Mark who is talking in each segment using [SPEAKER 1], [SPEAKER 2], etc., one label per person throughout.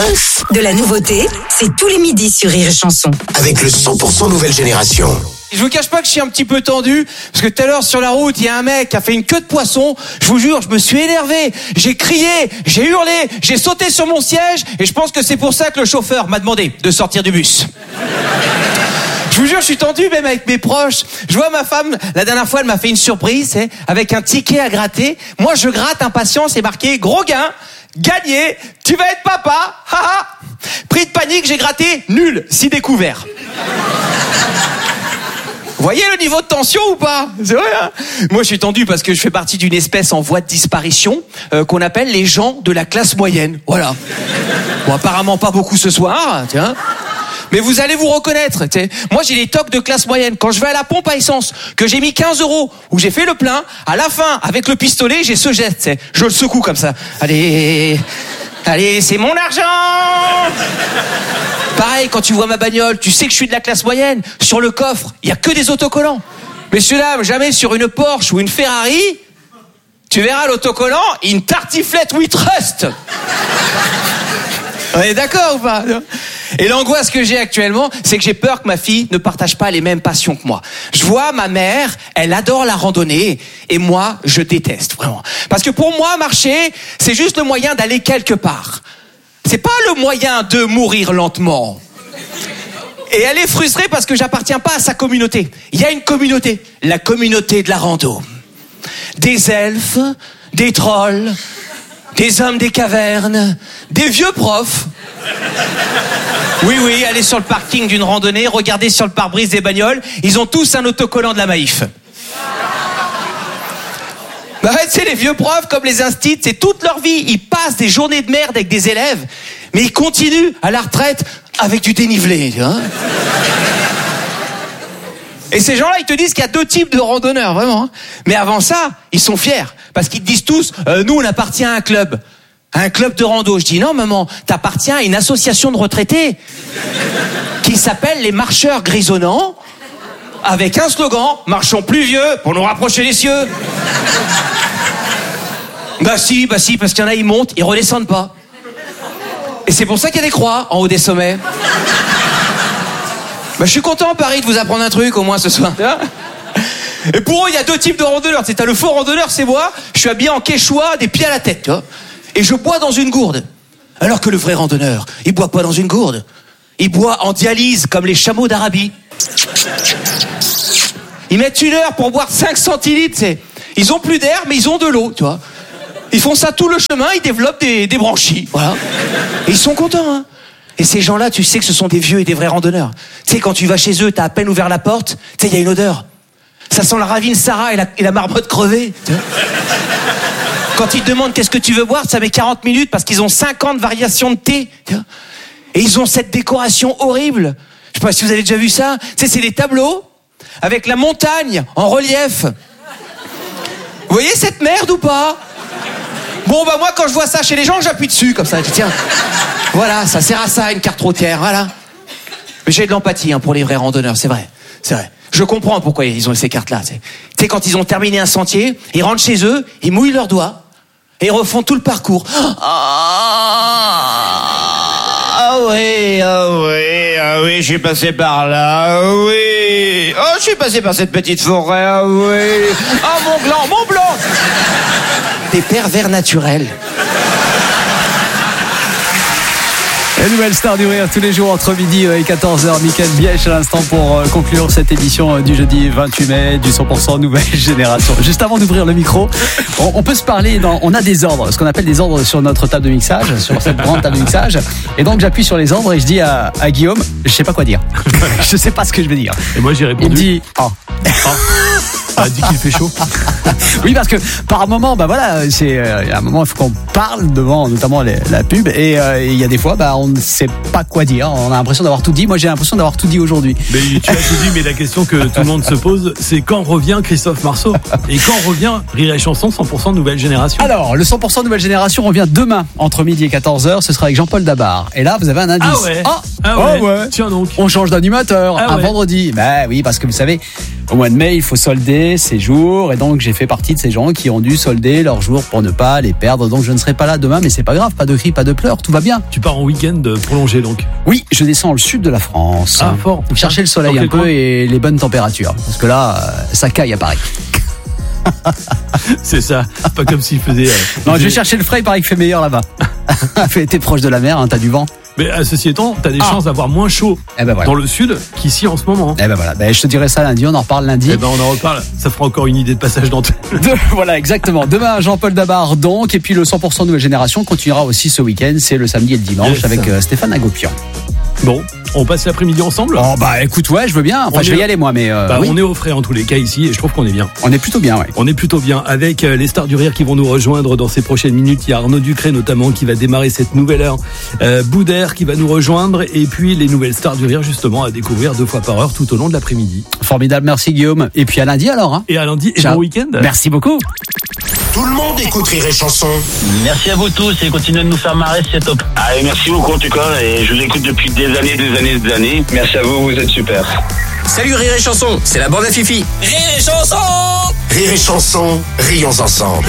[SPEAKER 1] De la nouveauté, c'est tous les midis sur Rire et Chanson.
[SPEAKER 2] Avec le 100% nouvelle génération.
[SPEAKER 3] Je vous cache pas que je suis un petit peu tendu, parce que tout à l'heure sur la route, il y a un mec qui a fait une queue de poisson. Je vous jure, je me suis énervé, j'ai crié, j'ai hurlé, j'ai sauté sur mon siège, et je pense que c'est pour ça que le chauffeur m'a demandé de sortir du bus. Je vous jure, je suis tendu même avec mes proches. Je vois ma femme, la dernière fois, elle m'a fait une surprise, avec un ticket à gratter. Moi, je gratte impatient, c'est marqué gros gain, gagné, tu vas être papa, haha. Prix de panique, j'ai gratté nul, si découvert. Vous voyez le niveau de tension ou pas? C'est vrai, hein? Moi, je suis tendu parce que je fais partie d'une espèce en voie de disparition qu'on appelle les gens de la classe moyenne. Voilà. Bon, apparemment pas beaucoup ce soir, tiens. Mais vous allez vous reconnaître, t'sais. Moi, j'ai les tocs de classe moyenne. Quand je vais à la pompe à essence, que j'ai mis 15 €, où j'ai fait le plein, à la fin, avec le pistolet, j'ai ce geste, t'sais. Je le secoue comme ça. Allez, c'est mon argent! Pareil, quand tu vois ma bagnole, tu sais que je suis de la classe moyenne. Sur le coffre, il y a que des autocollants. Messieurs, dames, jamais sur une Porsche ou une Ferrari, tu verras l'autocollant, une tartiflette We Trust. On est d'accord ou pas? Et l'angoisse que j'ai actuellement, c'est que j'ai peur que ma fille ne partage pas les mêmes passions que moi. Je vois ma mère, elle adore la randonnée, et moi, je déteste, vraiment. Parce que pour moi, marcher, c'est juste le moyen d'aller quelque part. C'est pas le moyen de mourir lentement. Et elle est frustrée parce que j'appartiens pas à sa communauté. Il y a une communauté, la communauté de la rando. Des elfes, des trolls, des hommes des cavernes, des vieux profs. Oui, allez sur le parking d'une randonnée, regardez sur le pare-brise des bagnoles, ils ont tous un autocollant de la Maïf. Bah ouais, tu sais, les vieux profs, comme les instits, c'est toute leur vie, ils passent des journées de merde avec des élèves, mais ils continuent à la retraite avec du dénivelé, tu vois. Et ces gens-là, ils te disent qu'il y a deux types de randonneurs, vraiment. Hein. Mais avant ça, ils sont fiers, parce qu'ils te disent tous, nous, on appartient à un club de rando. Je dis, non, maman, t'appartiens à une association de retraités qui s'appelle les marcheurs grisonnants, avec un slogan, marchons plus vieux pour nous rapprocher des cieux. Bah si, parce qu'il y en a, ils montent, ils redescendent pas. Et c'est pour ça qu'il y a des croix en haut des sommets. Bah je suis content, Paris, de vous apprendre un truc, au moins, ce soir. Et pour eux, il y a deux types de randonneurs. T'as le faux randonneur, c'est moi, je suis habillé en quechua, des pieds à la tête, tu vois. Et je bois dans une gourde. Alors que le vrai randonneur, il boit pas dans une gourde. Il boit en dialyse, comme les chameaux d'Arabie. Ils mettent 1 heure pour boire 5 centilitres, c'est. Ils ont plus d'air, mais ils ont de l'eau, tu vois. Ils font ça tout le chemin, ils développent des branchies, voilà. Et ils sont contents, hein. Et ces gens-là, tu sais que ce sont des vieux et des vrais randonneurs. Tu sais, quand tu vas chez eux, t'as à peine ouvert la porte, tu sais, il y a une odeur. Ça sent la ravine Sarah et la marmotte crevée, tu vois. Quand ils te demandent qu'est-ce que tu veux boire, ça met 40 minutes parce qu'ils ont 50 variations de thé, tu vois. Et ils ont cette décoration horrible. Je sais pas si vous avez déjà vu ça. Tu sais, c'est des tableaux avec la montagne en relief. Vous voyez cette merde ou pas? Bon, bah moi, quand je vois ça chez les gens, j'appuie dessus, comme ça. Tiens, voilà, ça sert à ça, une carte routière, voilà. Mais j'ai de l'empathie pour les vrais randonneurs, c'est vrai. Je comprends pourquoi ils ont ces cartes-là. Tu sais, quand ils ont terminé un sentier, ils rentrent chez eux, ils mouillent leurs doigts, et ils refont tout le parcours. Ah oui, je suis passé par là, oui. Oh, je suis passé par cette petite forêt, ah oui. Ah, mon blanc. Des pervers naturels.
[SPEAKER 4] La nouvelle star du rire tous les jours entre midi et 14h. Mickaël Bièche à l'instant pour conclure cette édition du jeudi 28 mai du 100% nouvelle génération. Juste avant d'ouvrir le micro, on peut se parler, on a des ordres, ce qu'on appelle des ordres sur notre table de mixage, sur cette grande table de mixage. Et donc j'appuie sur les ordres et je dis à Guillaume, je sais pas quoi dire. Je sais pas ce que je vais dire.
[SPEAKER 5] Et moi j'ai répondu.
[SPEAKER 4] Il me dit,
[SPEAKER 5] Elle dit qu'il fait chaud.
[SPEAKER 4] Oui, parce que par moment, bah voilà, c'est à un moment il faut qu'on parle devant notamment la pub et il y a des fois on ne sait pas quoi dire, on a l'impression d'avoir tout dit. Moi j'ai l'impression d'avoir tout dit aujourd'hui.
[SPEAKER 5] Mais tu as tout dit, mais la question que tout le monde se pose, c'est quand revient Christophe Marceau et quand revient Rire et Chanson 100% nouvelle génération.
[SPEAKER 4] Alors le 100% nouvelle génération revient demain entre midi et 14h, ce sera avec Jean-Paul Dabar. Et là vous avez un indice.
[SPEAKER 5] Ah ouais. Ah ouais.
[SPEAKER 4] Oh ouais.
[SPEAKER 5] Tiens donc.
[SPEAKER 4] On change d'animateur un vendredi. Bah oui, parce que vous savez, au mois de mai, il faut solder ses jours. Et donc, j'ai fait partie de ces gens qui ont dû solder leurs jours pour ne pas les perdre. Donc, je ne serai pas là demain, mais c'est pas grave. Pas de cris, pas de pleurs. Tout va bien.
[SPEAKER 5] Tu pars en week-end prolongé donc.
[SPEAKER 4] Oui, je descends au sud de la France.
[SPEAKER 5] Ah, fort.
[SPEAKER 4] Chercher le soleil
[SPEAKER 5] Dans
[SPEAKER 4] un
[SPEAKER 5] quel
[SPEAKER 4] peu
[SPEAKER 5] coin
[SPEAKER 4] et les bonnes températures. Parce que là, ça caille à Paris.
[SPEAKER 5] C'est ça. Pas comme s'il faisait.
[SPEAKER 4] Non, je vais chercher le frais. Il paraît qu'il fait meilleur là-bas. T'es proche de la mer, hein, t'as du vent.
[SPEAKER 5] Mais ceci étant, t'as des chances d'avoir moins chaud dans le sud qu'ici en ce moment.
[SPEAKER 4] Eh ben voilà, je te dirai ça lundi, on en reparle lundi.
[SPEAKER 5] Eh ben on en reparle, ça fera encore une idée de passage d'antenne.
[SPEAKER 4] Voilà, exactement. Demain, Jean-Paul Dabar donc, et puis le 100% Nouvelle Génération continuera aussi ce week-end, c'est le samedi et le dimanche avec Stéphane Agopian.
[SPEAKER 5] Bon, on passe l'après-midi ensemble.
[SPEAKER 4] Oh bah écoute, ouais, je veux bien. Enfin, je vais y aller moi, mais oui.
[SPEAKER 5] On est au frais en tous les cas ici et je trouve qu'on est bien.
[SPEAKER 4] On est plutôt bien, ouais.
[SPEAKER 5] On est plutôt bien avec les stars du rire qui vont nous rejoindre dans ces prochaines minutes. Il y a Arnaud Ducré notamment qui va démarrer cette nouvelle heure. Boudère qui va nous rejoindre et puis les nouvelles stars du rire justement à découvrir 2 fois par heure tout au long de l'après-midi.
[SPEAKER 4] Formidable, merci Guillaume. Et puis à lundi alors. Hein.
[SPEAKER 5] Et à lundi et bon week-end.
[SPEAKER 4] Merci beaucoup.
[SPEAKER 2] Tout le monde écoute Rire et Chanson.
[SPEAKER 6] Merci à vous tous et continuez de nous faire marrer, c'est top. Allez, merci beaucoup en tout cas et je vous écoute depuis des années. Merci à vous, vous êtes super.
[SPEAKER 7] Salut Rire et Chanson, c'est la bande à Fifi. Rire et Chanson.
[SPEAKER 2] Rire et Chanson, rions ensemble.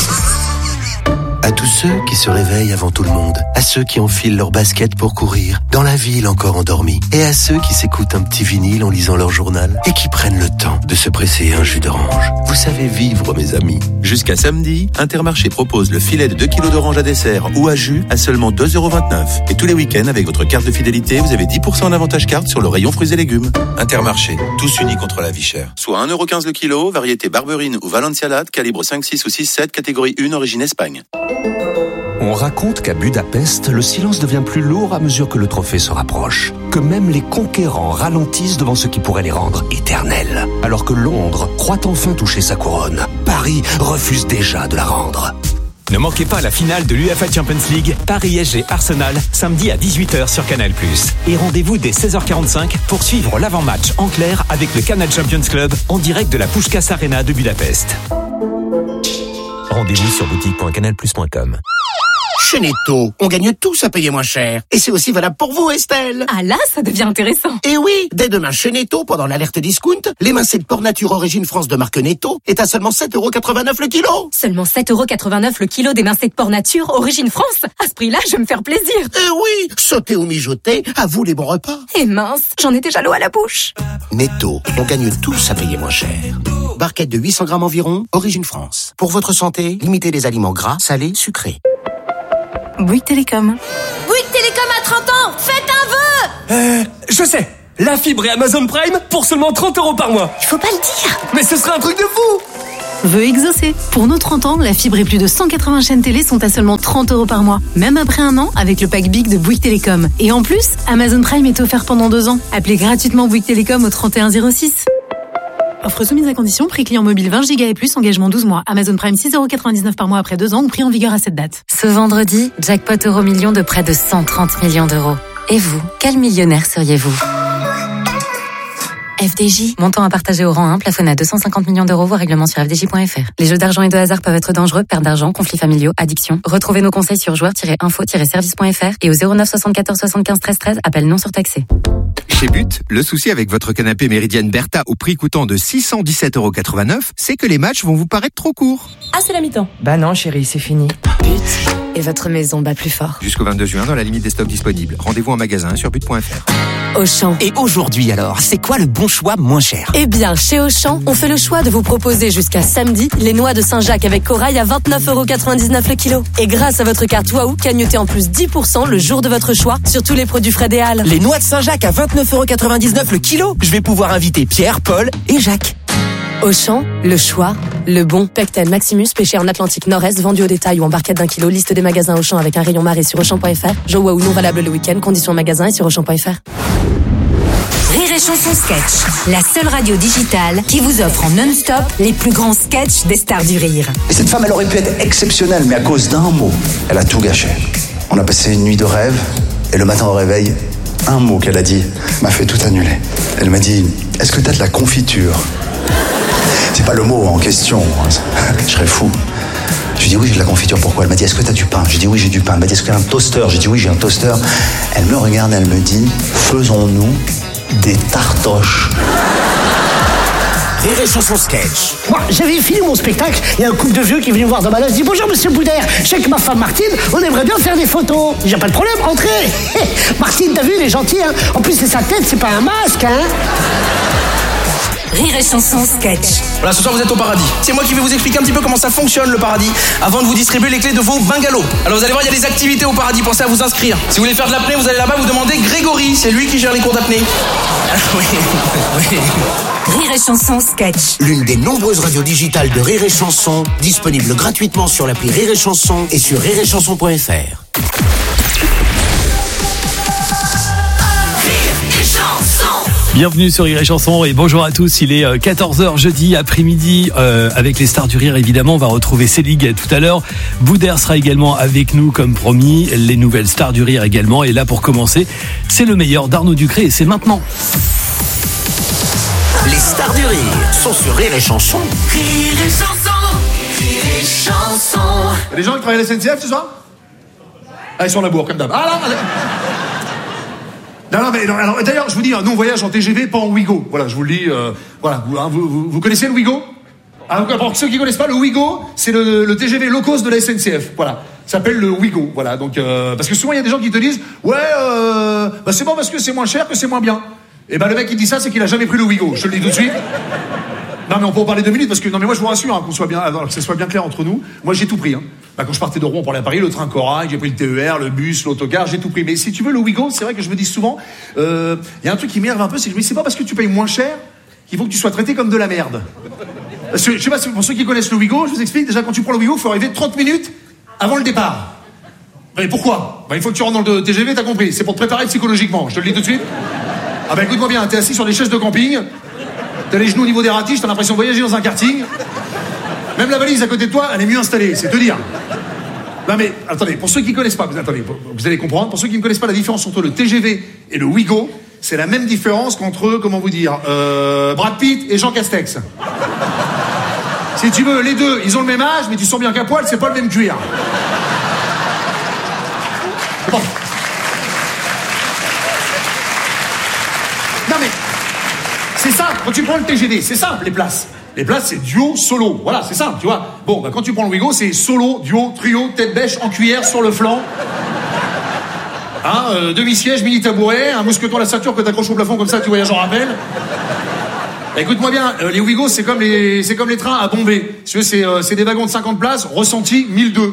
[SPEAKER 8] À tous ceux qui se réveillent avant tout le monde, à ceux qui enfilent leurs baskets pour courir, dans la ville encore endormis, et à ceux qui s'écoutent un petit vinyle en lisant leur journal et qui prennent le temps de se presser un jus d'orange. Vous savez vivre, mes amis.
[SPEAKER 9] Jusqu'à samedi, Intermarché propose le filet de 2 kg d'orange à dessert ou à jus à seulement 2,29 €. Et tous les week-ends, avec votre carte de fidélité, vous avez 10% en avantage carte sur le rayon fruits et légumes. Intermarché, tous unis contre la vie chère. Soit 1,15 € le kilo, variété Barberine ou Valencialade, calibre 5, 6 ou 6, 7, catégorie 1, origine Espagne.
[SPEAKER 10] On raconte qu'à Budapest, le silence devient plus lourd à mesure que le trophée se rapproche. Que même les conquérants ralentissent devant ce qui pourrait les rendre éternels. Alors que Londres croit enfin toucher sa couronne, Paris refuse déjà de la rendre.
[SPEAKER 11] Ne manquez pas la finale de l'UEFA Champions League, Paris-SG Arsenal, samedi à 18h sur Canal+. Et rendez-vous dès 16h45 pour suivre l'avant-match en clair avec le Canal Champions Club en direct de la Puskás Arena de Budapest. Rendez-vous sur boutique.canalplus.com.
[SPEAKER 2] Chez Netto, on gagne tous à payer moins cher. Et c'est aussi valable pour vous, Estelle.
[SPEAKER 12] Ah là, ça devient intéressant.
[SPEAKER 2] Et oui, dès demain chez Netto, pendant l'alerte discount, l'émincé de porc nature origine France de marque Netto est à seulement 7,89 € le kilo.
[SPEAKER 12] Seulement 7,89 € le kilo d'émincé de porc nature origine France. À ce prix-là, je vais me faire plaisir.
[SPEAKER 2] Et oui, sauter ou mijoter, à vous les bons repas.
[SPEAKER 12] Et mince, j'en ai déjà l'eau à la bouche.
[SPEAKER 2] Netto, on gagne tous à payer moins cher. Barquette de 800 grammes environ, origine France. Pour votre santé, limitez les aliments gras, salés, sucrés.
[SPEAKER 12] Bouygues Télécom.
[SPEAKER 13] Bouygues Télécom à 30 ans, faites un vœu.
[SPEAKER 14] Je sais, la fibre et Amazon Prime pour seulement 30 € par mois.
[SPEAKER 13] Il faut pas le dire.
[SPEAKER 14] Mais ce serait un truc de fou.
[SPEAKER 15] Vœu exaucé. Pour nos 30 ans, la fibre et plus de 180 chaînes télé sont à seulement 30 € par mois. Même après un an, avec le pack Big de Bouygues Télécom. Et en plus, Amazon Prime est offert pendant 2 ans. Appelez gratuitement Bouygues Télécom au 3106. Offre soumise à condition, prix client mobile 20 Go et plus, engagement 12 mois. Amazon Prime 6,99 € par mois après 2 ans ou prix en vigueur à cette date.
[SPEAKER 16] Ce vendredi, jackpot Euromillions de près de 130 millions d'euros. Et vous, quel millionnaire seriez-vous ? FDJ, montant à partager au rang 1, plafonné à 250 millions d'euros, voire règlement sur fdj.fr. Les jeux d'argent et de hasard peuvent être dangereux, perte d'argent, conflits familiaux, addiction. Retrouvez nos conseils sur joueurs-info-service.fr et au 09 74 75 13 13, appel non surtaxé.
[SPEAKER 17] Chez But, le souci avec votre canapé Méridienne Bertha au prix coûtant de 617,89 €, c'est que les matchs vont vous paraître trop courts.
[SPEAKER 18] Ah, c'est la mi-temps.
[SPEAKER 19] Bah non, chérie, c'est fini.
[SPEAKER 16] But, et votre maison bat plus fort.
[SPEAKER 17] Jusqu'au 22 juin, dans la limite des stocks disponibles. Rendez-vous en magasin sur but.fr.
[SPEAKER 20] Auchan. Et aujourd'hui alors, c'est quoi le bon choix moins cher ?
[SPEAKER 21] Eh bien, chez Auchan, on fait le choix de vous proposer jusqu'à samedi les noix de Saint-Jacques avec corail à 29,99 € le kilo. Et grâce à votre carte Waouh, cagnotez en plus 10% le jour de votre choix sur tous les produits Fred et Halles.
[SPEAKER 20] Les noix de Saint-Jacques à 29,99 € le kilo. Je vais pouvoir inviter Pierre, Paul et Jacques.
[SPEAKER 21] Auchan, le choix, le bon. Pecten Maximus, pêché en Atlantique Nord-Est, vendu au détail ou en barquette d'1 kilo. Liste des magasins Auchan avec un rayon marée sur Auchan.fr. Jeux Waouh non valable le week-end. Conditions en magasin et sur Auchan.fr.
[SPEAKER 1] Rire et Chanson Sketch, la seule radio digitale qui vous offre en non-stop les plus grands sketchs des stars du rire.
[SPEAKER 22] Et cette femme, elle aurait pu être exceptionnelle, mais à cause d'un mot, elle a tout gâché. On a passé une nuit de rêve, et le matin au réveil, un mot qu'elle a dit m'a fait tout annuler. Elle m'a dit « Est-ce que t'as de la confiture ?» C'est pas le mot en question, je serais fou. Je lui ai dit « Oui, j'ai de la confiture, pourquoi ?» Elle m'a dit « Est-ce que t'as du pain ?» J'ai dit « Oui, j'ai du pain ». Elle m'a dit « Est-ce que t'as un toaster ?» J'ai dit « Oui, j'ai un toaster ». Elle me regarde, elle me dit « Faisons-nous des tartoches.
[SPEAKER 2] Rire et chanson sketch.
[SPEAKER 18] Moi, j'avais fini mon spectacle, il y a un couple de vieux qui est venu me voir dans ma loge, dit bonjour monsieur Boudère, je suis avec ma femme Martine, on aimerait bien faire des photos. J'ai pas de problème, entrez. Martine, t'as vu, il est gentil, hein. En plus c'est sa tête, c'est pas un masque, hein.
[SPEAKER 1] Rire et chanson sketch.
[SPEAKER 19] Voilà, ce soir vous êtes au paradis. C'est moi qui vais vous expliquer un petit peu comment ça fonctionne le paradis avant de vous distribuer les clés de vos bungalows. Alors vous allez voir, il y a des activités au paradis, pensez à vous inscrire. Si vous voulez faire de l'apnée, vous allez là-bas, vous demandez Grégory, c'est lui qui gère les cours d'apnée. Oui.
[SPEAKER 1] Rire et chanson sketch.
[SPEAKER 2] L'une des nombreuses radios digitales de Rire et Chanson, disponible gratuitement sur l'appli Rire et Chanson et sur rireetchanson.fr.
[SPEAKER 5] Bienvenue sur Rire et Chanson et bonjour à tous, il est 14h jeudi après-midi avec les stars du rire évidemment, on va retrouver Célig tout à l'heure, Boudère sera également avec nous comme promis, les nouvelles stars du rire également et là pour commencer, c'est le meilleur d'Arnaud Ducré et c'est maintenant.
[SPEAKER 2] Les stars du rire sont sur Rire et Chanson.
[SPEAKER 23] Rire et chanson, rire et chanson.
[SPEAKER 24] Il y a des gens qui travaillent à la SNCF ce soir? Ah, ils sont à la bourre comme d'hab. Ah là, non, mais alors, d'ailleurs, je vous dis, nous on voyage en TGV, pas en Ouigo. Voilà, je vous le dis. Voilà, vous connaissez le Ouigo? Pour ceux qui connaissent pas, le Ouigo, c'est le TGV low cost de la SNCF. Voilà, ça s'appelle le Ouigo. Voilà, donc parce que souvent il y a des gens qui te disent, ouais, c'est bon parce que c'est moins cher que c'est moins bien. Et ben le mec qui dit ça, c'est qu'il a jamais pris le Ouigo. Je te le dis tout de suite. Non mais on peut en parler 2 minutes parce que non mais moi je vous rassure hein, qu'on soit bien, alors, que ça soit bien clair entre nous. Moi j'ai tout pris. Hein. Bah, quand je partais de Rouen pour aller à Paris, le train Corail, j'ai pris le TER, le bus, l'autocar, j'ai tout pris. Mais si tu veux le Ouigo, c'est vrai que je me dis souvent, il y a un truc qui m'énerve un peu, c'est que je me dis c'est pas parce que tu payes moins cher qu'il faut que tu sois traité comme de la merde. Parce que, je sais pas pour ceux qui connaissent le Ouigo, je vous explique déjà quand tu prends le Ouigo, il faut arriver 30 minutes avant le départ. Mais pourquoi? Bah, une fois que tu rentres dans le TGV, t'as compris. C'est pour te préparer psychologiquement. Je te le dis tout de suite. Ah bah écoute-moi bien, t'es assis sur des chaises de camping, t'as les genoux au niveau des ratiches, t'as l'impression de voyager dans un karting. Même la valise à côté de toi, elle est mieux installée, c'est te dire. Non mais, attendez, pour ceux qui connaissent pas, vous allez comprendre, pour ceux qui ne connaissent pas la différence entre le TGV et le Ouigo, c'est la même différence qu'entre, comment vous dire, Brad Pitt et Jean Castex. Si tu veux, les deux, ils ont le même âge, mais tu sens bien qu'à poil, c'est pas le même cuir. Bon. Non mais, c'est simple, quand tu prends le TGV, c'est simple les places. Les places, c'est duo, solo. Voilà, c'est simple, tu vois. Bon, bah, quand tu prends le Ouigo, c'est solo, duo, trio, tête bêche, en cuillère, sur le flanc. Hein, demi-siège, mini-tabouret, un mousqueton à la ceinture que t'accroches au plafond comme ça, tu voyages en rappel. Écoute-moi bien, les Ouigo, c'est comme les trains à Bombay. Si tu veux, c'est des wagons de 50 places, ressenti 1002.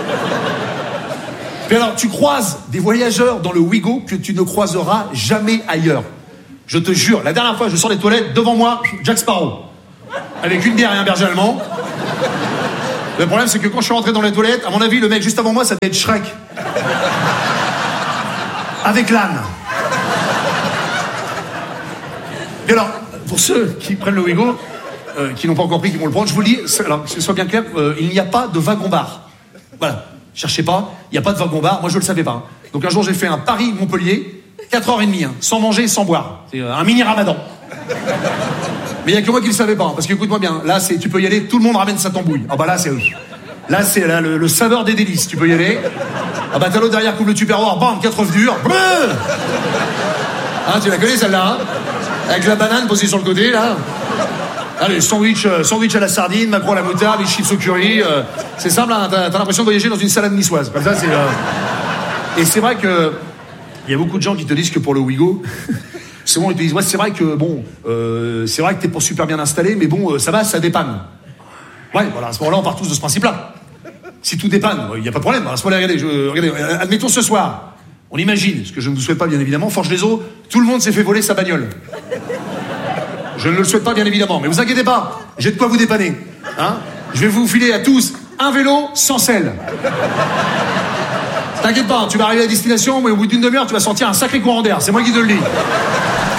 [SPEAKER 24] Puis alors, tu croises des voyageurs dans le Ouigo que tu ne croiseras jamais ailleurs. Je te jure, la dernière fois, je sors des toilettes, devant moi, Jack Sparrow. Avec une bière et un berger allemand. Le problème, c'est que quand je suis rentré dans les toilettes, à mon avis, le mec juste avant moi, ça devait être Shrek. Avec l'âne. Et alors, pour ceux qui prennent le Ouigo, qui n'ont pas encore pris, qui vont le prendre, je vous le dis, alors, que ce soit bien clair, il n'y a pas de wagon-bar. Voilà. Cherchez pas, il n'y a pas de wagon-bar. Moi, je le savais pas. Donc, un jour, j'ai fait un Paris-Montpellier, 4h30, hein, sans manger, sans boire. C'est un mini-ramadan. Mais il n'y a que moi qui le savais pas, parce que écoute-moi bien, là, tu peux y aller, tout le monde ramène sa tambouille. Ah bah là, c'est le saveur des délices, tu peux y aller. Ah bah t'as l'autre derrière, coupe le tupperware, bam, 4 œufs durs. Hein, tu la connais celle-là, hein, avec la banane posée sur le côté, là. Allez, sandwich à la sardine, maquereau à la moutarde, les chips au curry. C'est simple, hein, t'as l'impression de voyager dans une salade niçoise. Comme ça, c'est... Et c'est vrai que il y a beaucoup de gens qui te disent que pour le Ouigo... Souvent, ils te disent, ouais, c'est vrai que, bon, c'est vrai que t'es pas super bien installé, mais bon, ça va, ça dépanne. Ouais, voilà, à ce moment-là, on part tous de ce principe-là. Si tout dépanne, il n'y a pas de problème. À ce moment-là, regardez, admettons ce soir, on imagine, ce que je ne vous souhaite pas, bien évidemment, Forge les Eaux, tout le monde s'est fait voler sa bagnole. Je ne le souhaite pas, bien évidemment, mais vous inquiétez pas, j'ai de quoi vous dépanner. Hein, je vais vous filer à tous un vélo sans selle. T'inquiète pas, tu vas arriver à destination, mais au bout d'une demi-heure, tu vas sentir un sacré courant d'air. C'est moi qui te le dis.